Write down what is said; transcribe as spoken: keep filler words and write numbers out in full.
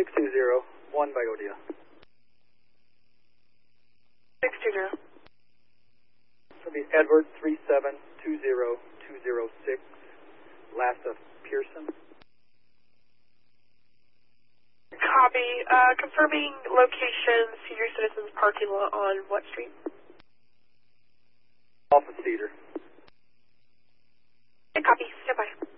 six two zero, one Vigodia. six two zero. This will be Edward three seven two zero two zero six, last of Pearson. Copy. Uh, confirming location, Senior Citizens parking lot on what street? Off of Cedar. Copy. Stand by.